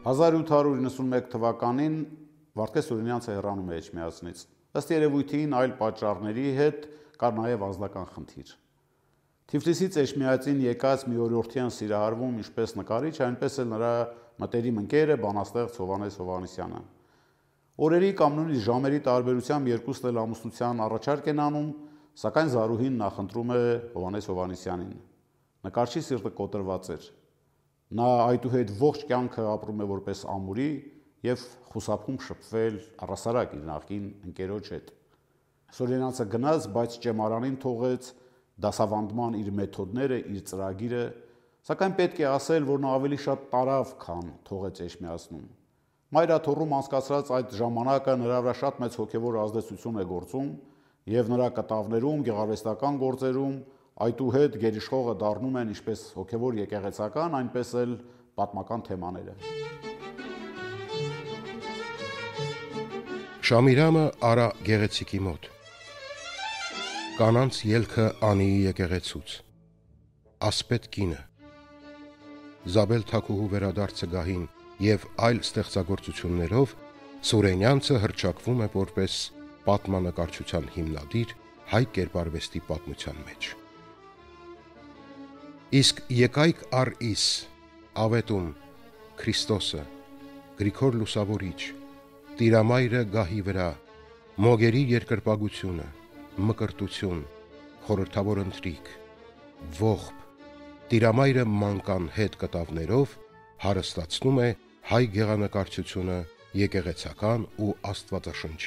1891 թվականին Վարդգես Սուրենյանցը հեռանում է Էջմիածնից։ Ըստ երևույթին այլ պատճառների հետ կար նաև անձնական խնդիր։ Թիֆլիսից Էջմիածին եկած մի օրիորդյան սիրահարվում ինչպես նկարիչ, այնպես էլ նրա մտերիմ ընկերը բանաստեղծ Հովհաննես Հովհաննիսյանը։ Օրերի կամ նույնիսկ ժամերի տարբերությամբ երկուսն էլ ամուսնության առաջարկ են անում, սակայն Զարուհին նախընտրում է Հովհաննես Հովհաննիսյանին։ Նկարչի սիրտը կոտրված էր։ Նա այդուհետ ողջ կյանքը ապրում է որպես ամուրի և խուսափում շփվել առհասարակ իր նախկին ընկերոջ հետ։ Սուրենյանցը գնաց, բայց ճեմարանին թողեց դասավանդման իր մեթոդները, իր ծրագիրը, սակայն պետք է ասել, որ նա ավելի շատ տարավ, քան թողեց Էջմիածնում։ Մայրաթոռում անցկացրած այդ ժամանակը նրա վրա շատ մեծ հոգևոր ազդեցություն է գործում և նրա կտավներում, գեղարվեստական գործերում այդուհետ գերիշխողը դառնում են ինչպես հոգևոր եկեղեցական, այնպես էլ պատմական թեմաները։ Շամիրամը Արա գեղեցիկի մոտ։ Կանանց ելքը Անիի եկեղեցուց։ Ասպետ կինը։ Զաբել Թաքուհու վերադարձը գահին և այլ ստեղծագործություններով Սուրենյանցը հռչակվում է որպես պատմանկարչության հիմնադիր հայ կերպարվեստի պատմության մեջ։ Իսկ եկայք առ Իս, Ավետում, Քրիստոսը, Գրիգոր Լուսավորիչ, Տիրամայրը գահի վրա, Մոգերի երկրպագությունը, Մկրտություն, Խորհրդավոր ընթրիք, Ողբ, Տիրամայրը մանկան հետ կտավներով հարստացնում է հայ գեղանկարչությունը եկեղեցական ու աստվածաշնչյան